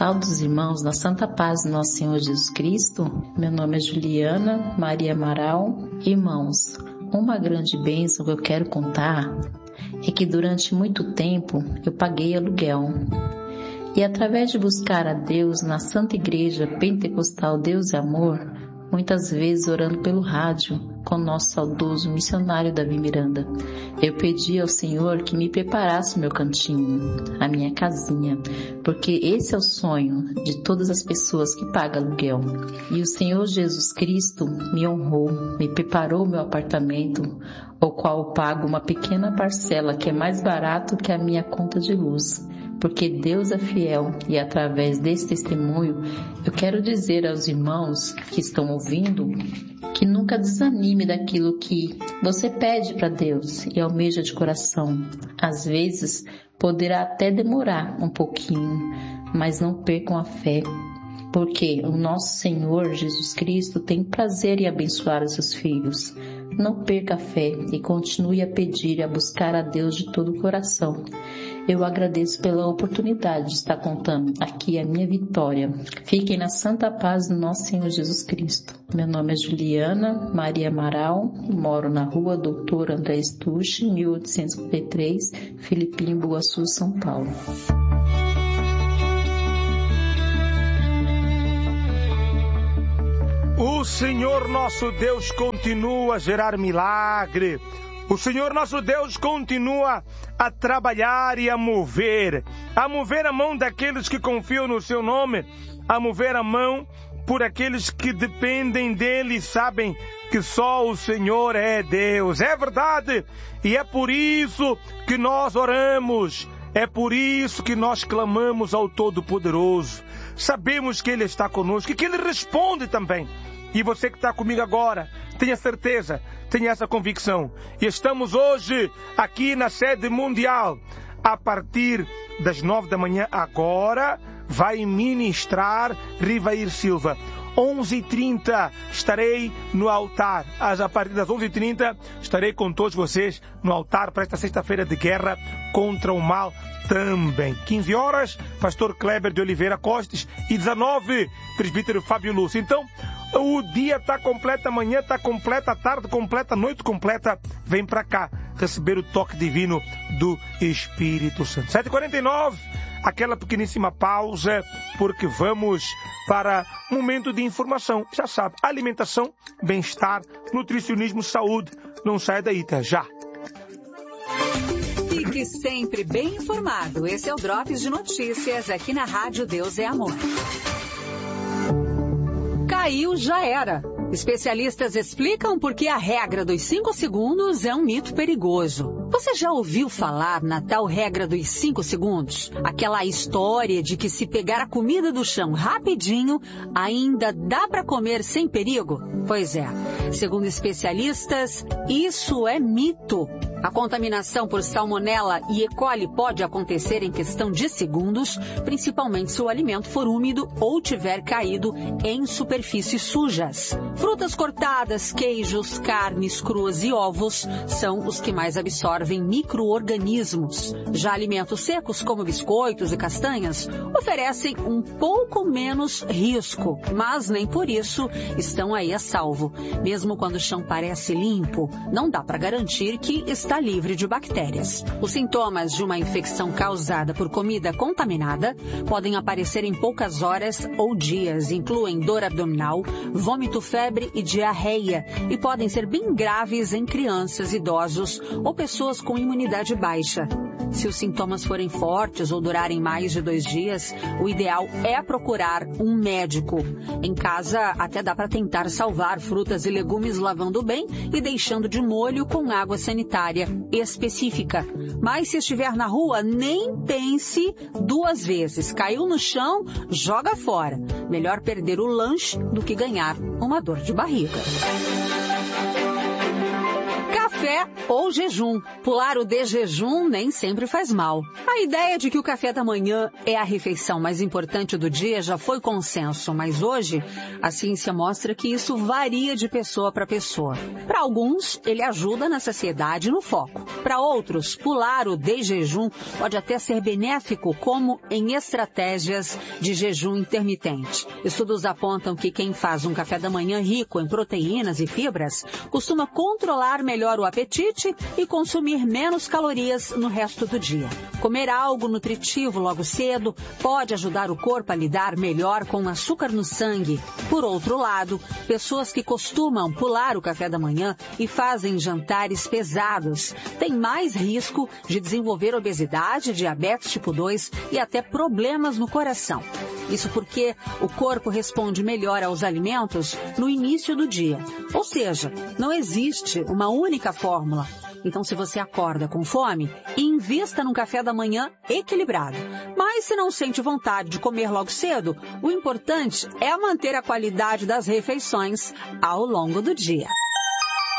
Saudos irmãos, na santa paz do nosso Senhor Jesus Cristo. Meu nome é Juliana Maria Amaral. Irmãos, uma grande bênção que eu quero contar é que durante muito tempo eu paguei aluguel. E através de buscar a Deus na Santa Igreja Pentecostal Deus e Amor, muitas vezes orando pelo rádio com o nosso saudoso missionário Davi Miranda, eu pedi ao Senhor que me preparasse o meu cantinho, a minha casinha, porque esse é o sonho de todas as pessoas que pagam aluguel. E o Senhor Jesus Cristo me honrou, me preparou o meu apartamento, o qual eu pago uma pequena parcela que é mais barato que a minha conta de luz. Porque Deus é fiel e através desse testemunho eu quero dizer aos irmãos que estão ouvindo que nunca desanime daquilo que você pede para Deus e almeja de coração. Às vezes poderá até demorar um pouquinho, mas não percam a fé, porque o nosso Senhor Jesus Cristo tem prazer em abençoar os seus filhos. Não perca a fé e continue a pedir e a buscar a Deus de todo o coração. Eu agradeço pela oportunidade de estar contando aqui a minha vitória. Fiquem na santa paz do nosso Senhor Jesus Cristo. Meu nome é Juliana Maria Amaral, moro na rua Doutor André Stucci, 1853, Filipim, Boa Sul, São Paulo. O Senhor nosso Deus continua a gerar milagre. O Senhor nosso Deus continua a trabalhar e a mover a mão daqueles que confiam no seu nome, a mover a mão por aqueles que dependem dele e sabem que só o Senhor é Deus. É verdade, e é por isso que nós oramos, é por isso que nós clamamos ao Todo-Poderoso. Sabemos que Ele está conosco e que Ele responde também. E você que está comigo agora, tenha certeza, tenha essa convicção. E estamos hoje aqui na sede mundial, a partir das 9 da manhã. Agora vai ministrar Rivair Silva. 11h30 estarei no altar. A partir das 11h30 estarei com todos vocês no altar para esta sexta-feira de guerra contra o mal também. 15 horas, pastor Kleber de Oliveira Costes, e 19, presbítero Fábio Lúcio. Então, o dia está completo, a manhã está completa, a tarde completa, a noite completa. Vem para cá receber o toque divino do Espírito Santo. 7h49, aquela pequeníssima pausa, porque vamos para um momento de informação. Já sabe, alimentação, bem-estar, nutricionismo, saúde. Não saia daí, tá? Já. Fique sempre bem informado. Esse é o Drops de Notícias aqui na Rádio Deus é Amor. Caiu, já era. Especialistas explicam por que a regra dos 5 segundos é um mito perigoso. Você já ouviu falar na tal regra dos 5 segundos? Aquela história de que se pegar a comida do chão rapidinho, ainda dá para comer sem perigo? Pois é. Segundo especialistas, isso é mito. A contaminação por salmonela e E. coli pode acontecer em questão de segundos, principalmente se o alimento for úmido ou tiver caído em superfícies sujas. Frutas cortadas, queijos, carnes cruas e ovos são os que mais absorvem micro-organismos. Já alimentos secos, como biscoitos e castanhas, oferecem um pouco menos risco, mas nem por isso estão aí a salvo. Mesmo quando o chão parece limpo, não dá para garantir que está livre de bactérias. Os sintomas de uma infecção causada por comida contaminada podem aparecer em poucas horas ou dias, incluem dor abdominal, vômito, febre e diarreia, e podem ser bem graves em crianças, idosos ou pessoas com imunidade baixa. Se os sintomas forem fortes ou durarem mais de 2 dias, o ideal é procurar um médico. Em casa, até dá para tentar salvar frutas e legumes lavando bem e deixando de molho com água sanitária específica. Mas se estiver na rua, nem pense 2 vezes. Caiu no chão, joga fora. Melhor perder o lanche do que ganhar uma dor de barriga. Café café ou jejum. Pular o de jejum nem sempre faz mal. A ideia de que o café da manhã é a refeição mais importante do dia já foi consenso, mas hoje a ciência mostra que isso varia de pessoa para pessoa. Para alguns, ele ajuda na saciedade e no foco. Para outros, pular o de jejum pode até ser benéfico, como em estratégias de jejum intermitente. Estudos apontam que quem faz um café da manhã rico em proteínas e fibras costuma controlar melhor o apetite e consumir menos calorias no resto do dia. Comer algo nutritivo logo cedo pode ajudar o corpo a lidar melhor com o açúcar no sangue. Por outro lado, pessoas que costumam pular o café da manhã e fazem jantares pesados têm mais risco de desenvolver obesidade, diabetes tipo 2 e até problemas no coração. Isso porque o corpo responde melhor aos alimentos no início do dia. Ou seja, não existe uma única fórmula. Então, se você acorda com fome, invista num café da manhã equilibrado. Mas se não sente vontade de comer logo cedo, o importante é manter a qualidade das refeições ao longo do dia.